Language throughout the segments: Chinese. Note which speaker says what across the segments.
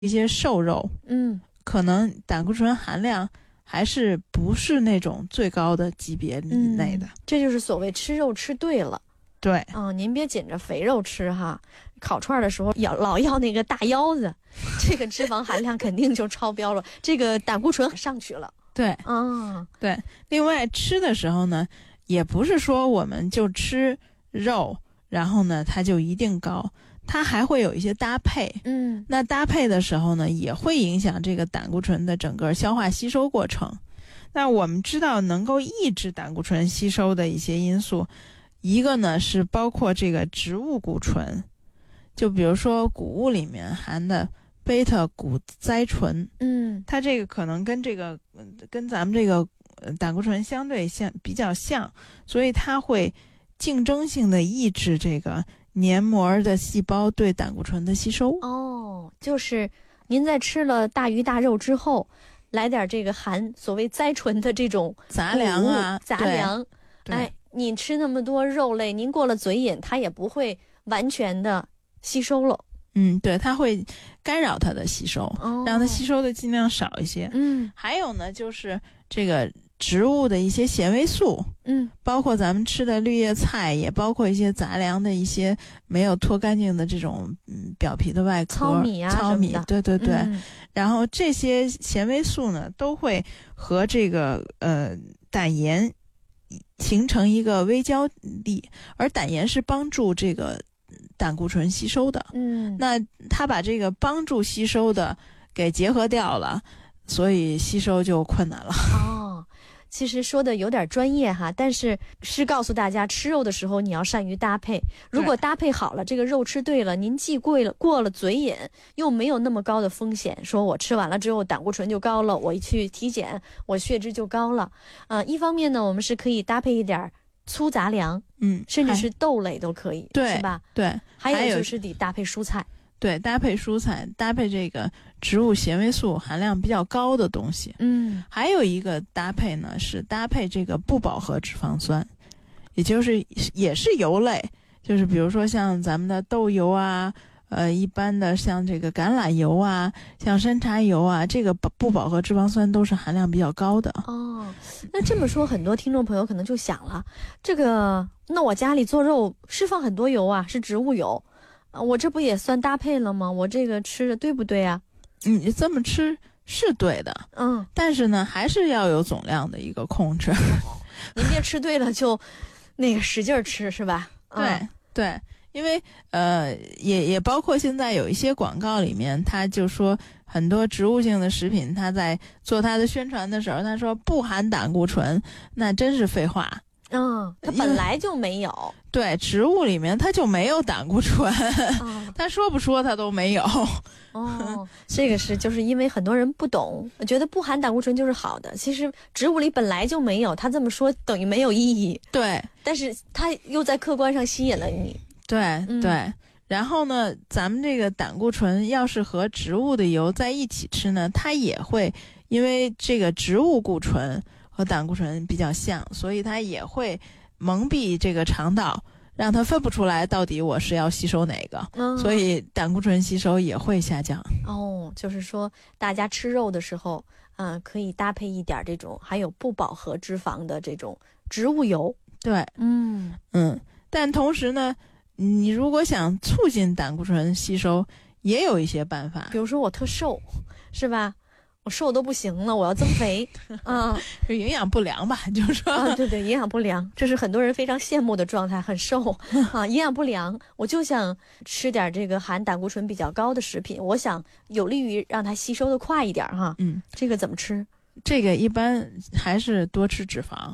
Speaker 1: 一些瘦肉，可能胆固醇含量还是不是那种最高的级别以内的。
Speaker 2: 这就是所谓吃肉吃对了。
Speaker 1: 对，
Speaker 2: 您别紧着肥肉吃哈，烤串的时候老要那个大腰子，这个脂肪含量肯定就超标了，这个胆固醇上去了。
Speaker 1: 对，对。另外吃的时候呢，也不是说我们就吃肉，然后呢它就一定高，它还会有一些搭配。那搭配的时候呢，也会影响这个胆固醇的整个消化吸收过程。那我们知道能够抑制胆固醇吸收的一些因素，一个呢是包括这个植物固醇，就比如说谷物里面含的贝塔谷甾醇，它这个可能跟咱们这个胆固醇相对比较像，所以它会竞争性的抑制这个黏膜的细胞对胆固醇的吸收。
Speaker 2: 就是您在吃了大鱼大肉之后，来点这个含所谓甾醇的这种
Speaker 1: 杂粮啊，
Speaker 2: 杂粮，你吃那么多肉类，您过了嘴瘾，它也不会完全的吸收了。
Speaker 1: 对，它会干扰它的吸收，让它吸收的尽量少一些。还有呢，就是这个植物的一些纤维素，包括咱们吃的绿叶菜，也包括一些杂粮的一些没有脱干净的这种表皮的外壳，
Speaker 2: 糙米啊，
Speaker 1: 糙米，对对对。然后这些纤维素呢，都会和这个胆盐形成一个微交力，而胆盐是帮助这个胆固醇吸收的。那它把这个帮助吸收的给结合掉了，所以吸收就困难了。
Speaker 2: 其实说的有点专业哈，但是告诉大家，吃肉的时候你要善于搭配。如果搭配好了，这个肉吃对了，您既过了嘴瘾，又没有那么高的风险，说我吃完了之后胆固醇就高了，我一去体检我血脂就高了。一方面呢，我们是可以搭配一点粗杂粮，甚至是豆类都可以，
Speaker 1: 对，
Speaker 2: 是吧？
Speaker 1: 对，
Speaker 2: 还有就是得搭配蔬菜。
Speaker 1: 对，搭配蔬菜，搭配这个植物纤维素含量比较高的东西。还有一个搭配呢，是搭配这个不饱和脂肪酸，也是油类，就是比如说像咱们的豆油啊，一般的像这个橄榄油啊，像山茶油啊，这个不饱和脂肪酸都是含量比较高的。
Speaker 2: 那这么说，很多听众朋友可能就想了，那我家里做肉释放很多油啊，是植物油。我这不也算搭配了吗？我这个吃的对不对啊？
Speaker 1: 你这么吃是对的，但是呢，还是要有总量的一个控制。
Speaker 2: 您别吃对了就那个使劲吃，是吧？
Speaker 1: 对，因为也包括现在有一些广告里面，他就说很多植物性的食品，他在做他的宣传的时候，他说不含胆固醇，那真是废话。
Speaker 2: 它本来就没有。
Speaker 1: 对，植物里面它就没有胆固醇，他说不说它都没有。
Speaker 2: 这个就是因为很多人不懂，觉得不含胆固醇就是好的，其实植物里本来就没有，他这么说等于没有意义。
Speaker 1: 对，
Speaker 2: 但是他又在客观上吸引了你。
Speaker 1: 对，然后呢，咱们这个胆固醇要是和植物的油在一起吃呢，它也会因为这个植物固醇和胆固醇比较像，所以它也会蒙蔽这个肠道，让它分不出来到底我是要吸收哪个，所以胆固醇吸收也会下降。
Speaker 2: 就是说大家吃肉的时候，可以搭配一点这种还有不饱和脂肪的这种植物油。
Speaker 1: 对，但同时呢，你如果想促进胆固醇吸收，也有一些办法。
Speaker 2: 比如说我特瘦，是吧？我瘦都不行了，我要增肥
Speaker 1: 就营养不良吧，就是说
Speaker 2: 对，营养不良，这是很多人非常羡慕的状态，很瘦营养不良，我就想吃点这个含胆固醇比较高的食品，我想有利于让它吸收的快一点哈。这个怎么吃？
Speaker 1: 这个一般还是多吃脂肪。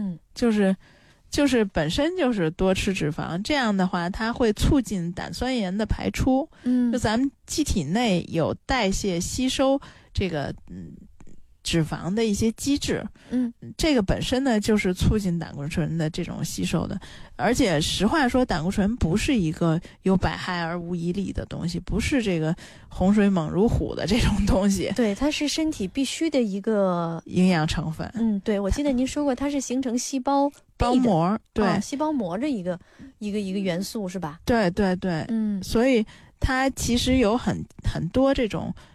Speaker 1: 就是本身就是多吃脂肪，这样的话它会促进胆酸盐的排出。就咱们机体内有代谢吸收这个脂肪的一些机制，这个本身呢就是促进胆固醇的这种吸收的。而且实话说，胆固醇不是一个有百害而无一利的东西，不是这个洪水猛如虎的这种东西。
Speaker 2: 对，它是身体必须的一个
Speaker 1: 营养成分。
Speaker 2: 对，我记得您说过，它是形成细胞
Speaker 1: 包膜，对，
Speaker 2: 细胞膜的一个元素，是吧？
Speaker 1: 对，所以它其实有很多这种